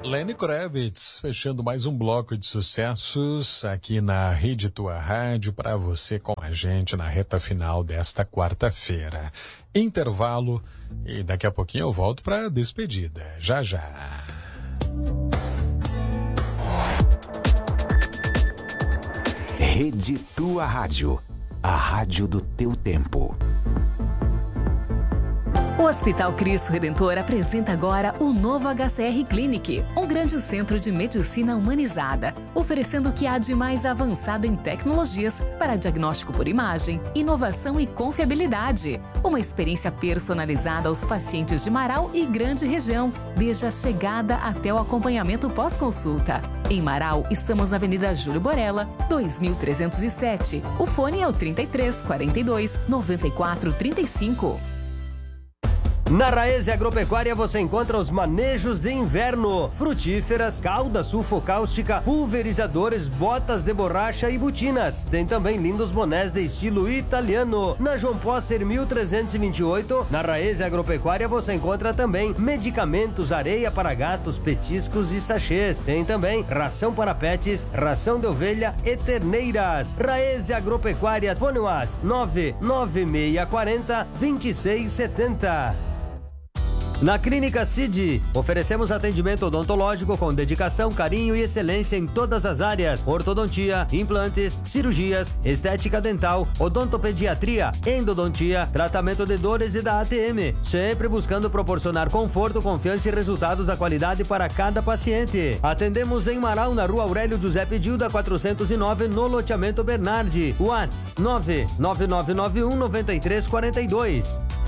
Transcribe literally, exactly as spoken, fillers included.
Lenny Kravitz, fechando mais um bloco de sucessos aqui na Rede Tua Rádio para você com a gente na reta final desta quarta-feira. Intervalo e daqui a pouquinho eu volto para a despedida. Já já. Rede Tua Rádio, a rádio do teu tempo. O Hospital Cristo Redentor apresenta agora o novo H C R Clinic, um grande centro de medicina humanizada, oferecendo o que há de mais avançado em tecnologias para diagnóstico por imagem, inovação e confiabilidade. Uma experiência personalizada aos pacientes de Marau e grande região, desde a chegada até o acompanhamento pós-consulta. Em Marau, estamos na Avenida Júlio Borella, dois mil trezentos e sete. O fone é o trinta e três, quarenta e dois, noventa e quatro, trinta e cinco. Na Raese Agropecuária você encontra os manejos de inverno, frutíferas, cauda sulfocáustica, pulverizadores, botas de borracha e botinas. Tem também lindos bonés de estilo italiano. Na João Posser mil trezentos e vinte e oito, na Raese Agropecuária você encontra também medicamentos, areia para gatos, petiscos e sachês. Tem também ração para pets, ração de ovelha e terneiras. Raese Agropecuária, fone WhatsApp nove nove seis quatro zero, dois seis sete zero. Na Clínica Cid, oferecemos atendimento odontológico com dedicação, carinho e excelência em todas as áreas: ortodontia, implantes, cirurgias, estética dental, odontopediatria, endodontia, tratamento de dores e da A T M. Sempre buscando proporcionar conforto, confiança e resultados da qualidade para cada paciente. Atendemos em Marau, na Rua Aurélio Giuseppe Dilda, quatrocentos e nove, no loteamento Bernardi. WhatsApp nove nove nove nove um nove três quatro dois.